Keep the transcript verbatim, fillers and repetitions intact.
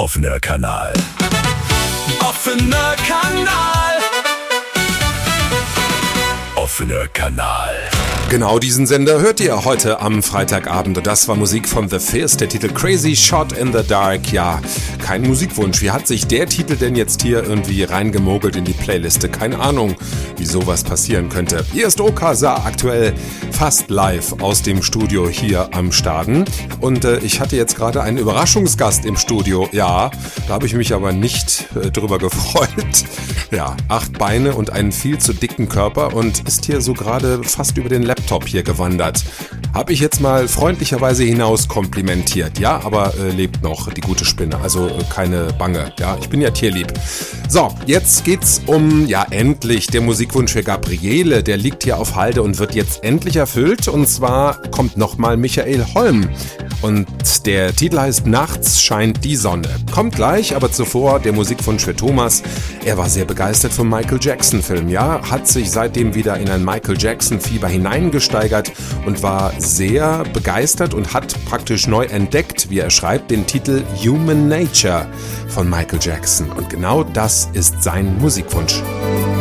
Offener Kanal. Offener Kanal. Offener Kanal. Genau diesen Sender hört ihr heute am Freitagabend. Und das war Musik von The Fizz, der Titel Crazy Shot in the Dark. Ja, kein Musikwunsch. Wie hat sich der Titel denn jetzt hier irgendwie reingemogelt in die Playliste? Keine Ahnung, wie sowas passieren könnte. Hier ist Okasa, aktuell fast live aus dem Studio hier am Staden. Und äh, ich hatte jetzt gerade einen Überraschungsgast im Studio. Ja, da habe ich mich aber nicht äh, drüber gefreut. Ja, acht Beine und einen viel zu dicken Körper und ist hier so gerade fast über den Laptop hier gewandert. Habe ich jetzt mal freundlicherweise hinaus komplimentiert. Ja, aber äh, lebt noch, die gute Spinne. Also äh, keine Bange. Ja, ich bin ja tierlieb. So, jetzt geht's um, ja endlich, der Musikwunsch für Gabriele. Der liegt hier auf Halde und wird jetzt endlich erfüllt. Und zwar kommt nochmal Michael Holm. Und der Titel heißt Nachts scheint die Sonne. Kommt gleich, aber zuvor der Musikwunsch für Thomas. Er war sehr begeistert vom Michael Jackson-Film. Ja, hat sich seitdem wieder in ein Michael Jackson-Fieber hineingesteigert und war sehr begeistert und hat praktisch neu entdeckt, wie er schreibt, den Titel Human Nature von Michael Jackson. Und genau das ist sein Musikwunsch.